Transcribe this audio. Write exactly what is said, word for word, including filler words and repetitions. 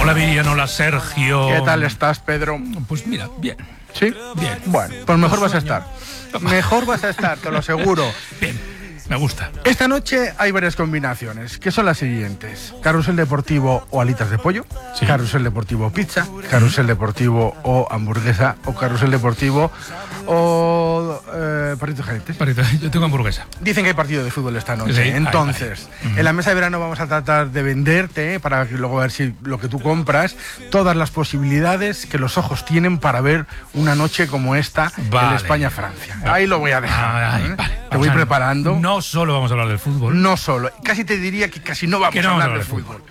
Hola Virian, hola Sergio. ¿Qué tal estás, Pedro? Pues mira, bien. ¿Sí? Bien. Bueno, pues mejor vas a estar. Mejor vas a estar, te lo aseguro. Bien, me gusta. Esta noche hay varias combinaciones, que son las siguientes: carrusel deportivo o alitas de pollo, Sí. carrusel deportivo o pizza, carrusel deportivo o hamburguesa, o carrusel deportivo o eh, perritos calientes. Parito, yo tengo hamburguesa. Dicen que hay partido de fútbol esta noche. Sí, hay, Entonces, hay. en la mesa de verano vamos a tratar de venderte, eh, para que luego ver si lo que tú compras, todas las posibilidades que los ojos tienen para ver una noche como esta Vale. en España-Francia. Ahí lo voy a dejar. Ay, ¿eh? vale. Te voy Vamos a- preparando. No solo vamos a hablar del fútbol. No solo, casi te diría que casi no vamos Que no a vamos hablar a de hablar de fútbol.